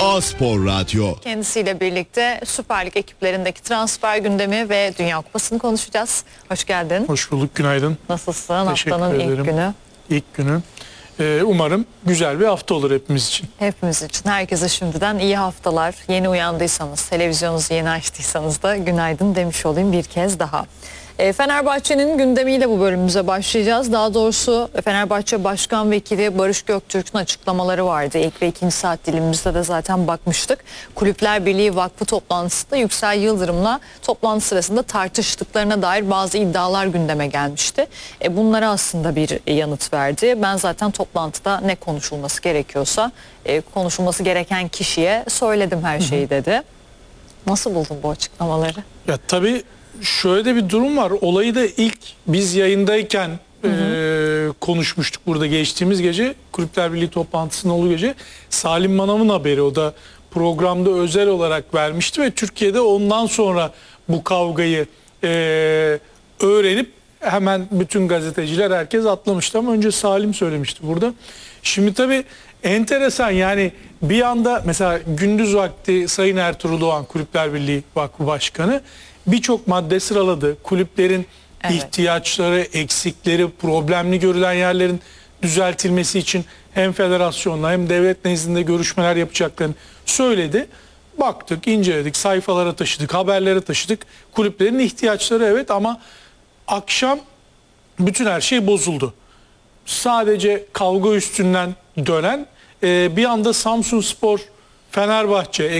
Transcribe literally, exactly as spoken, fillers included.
A-Spor Radyo. Kendisiyle birlikte Süper Lig ekiplerindeki transfer gündemi ve Dünya Kupası'nı konuşacağız. Hoş geldin. Hoş bulduk, günaydın. Nasılsın? Teşekkür Haftanın ederim. ilk günü. İlk günü. Ee, umarım güzel bir hafta olur hepimiz için. Hepimiz için. Herkese şimdiden iyi haftalar. Yeni uyandıysanız, televizyonunuzu yeni açtıysanız da günaydın demiş olayım bir kez daha. E, Fenerbahçe'nin gündemiyle bu bölümümüze başlayacağız. Daha doğrusu Fenerbahçe Başkan Vekili Barış Göktürk'ün açıklamaları vardı. İlk ve ikinci saat dilimimizde de zaten bakmıştık. Kulüpler Birliği Vakfı toplantısında Yüksel Yıldırım'la toplantı sırasında tartıştıklarına dair bazı iddialar gündeme gelmişti. E, bunlara aslında bir yanıt verdi. Ben zaten toplantıda ne konuşulması gerekiyorsa e, konuşulması gereken kişiye söyledim her şeyi dedi. Nasıl buldun bu açıklamaları? Ya tabii şöyle de bir durum var. Olayı da ilk biz yayındayken hı hı. E, konuşmuştuk burada geçtiğimiz gece. Kulüpler Birliği toplantısının olduğu gece. Salim Manav'ın haberi, o da programda özel olarak vermişti ve Türkiye'de ondan sonra bu kavgayı e, öğrenip hemen bütün gazeteciler, herkes atlamıştı ama önce Salim söylemişti burada. Şimdi tabii enteresan, yani bir anda mesela gündüz vakti Sayın Ertuğrul Doğan Kulüpler Birliği Vakfı Başkanı birçok madde sıraladı. Kulüplerin evet. ihtiyaçları, eksikleri, problemli görülen yerlerin düzeltilmesi için hem federasyonla hem devlet nezdinde görüşmeler yapacaklarını söyledi. Baktık, inceledik, sayfalara taşıdık, haberlere taşıdık. Kulüplerin ihtiyaçları evet, ama akşam bütün her şey bozuldu. Sadece kavga üstünden dönen, bir anda Samsunspor, Fenerbahçe,